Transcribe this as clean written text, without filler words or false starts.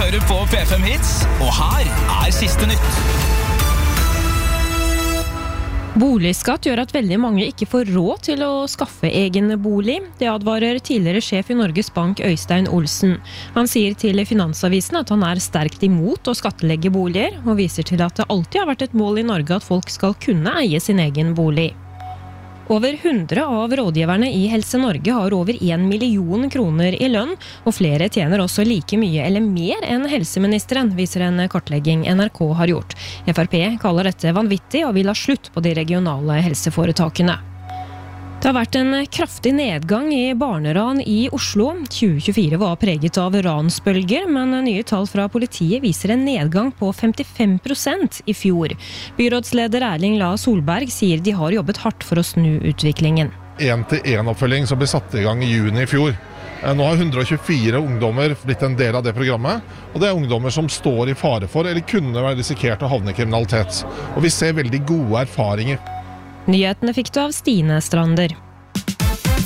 hører på P5 Hits, og her siste nytt. Boligskatt gjør at veldig mange ikke får råd til å skaffe egen bolig. Det advarer tidligere sjef i Norges Bank Øystein Olsen. Han sier til Finansavisen at han sterkt imot å skattelegge boliger, og viser til at det alltid har vært et mål i Norge at folk skal kunne eie sin egen bolig. Over 100 av rådgiverne i Helse Norge har over 1 million kroner i lønn, og flere tjener også like mye eller mer enn helseministeren, viser en kartlegging NRK har gjort. FrP kaller dette vanvittig og vil ha slutt på de regionale helseforetakene. Det har vært en kraftig nedgang i barneran i Oslo. 2024 var preget av ransbølger, men nye tall fra politiet viser en nedgang på 55% i fjor. Byrådsleder Erling La Solberg sier de har jobbet hardt for å snu utviklingen. 1-til-1-oppfølging som ble satt i gang i juni i fjor. Nå har 124 ungdommer blitt en del av det programmet, og det er ungdommer som står i fare for eller kunne være risikert å havne i kriminalitet. Og vi ser veldig gode erfaringer. Nyhetene fikk du av Stine Strander.